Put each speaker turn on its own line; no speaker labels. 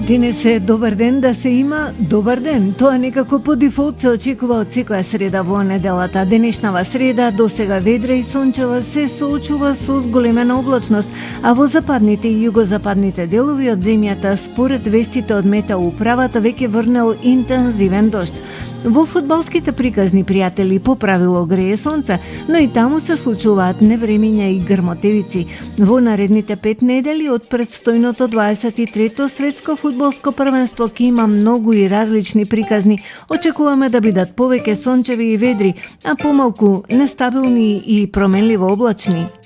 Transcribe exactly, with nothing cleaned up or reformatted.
Денес е добар ден да се има добар ден. Тоа некако по дефолт се очекува од секоја среда во неделата. Денешнава среда досега ведра и сончева се соочува со зголемена облачност, а во западните и југозападните делови од земјата според вестите од метеоуправата веќе врнел интензивен дожд. Во фудбалските приказни, пријатели, по правило грее сонце, но и таму се случуваат невремиња и грмотевици. Во наредните пет недели од предстојното дваесет и трето светско фудбалско првенство ќе има многу и различни приказни. Очекуваме да бидат повеќе сончеви и ведри, а помалку нестабилни и променливо облачни.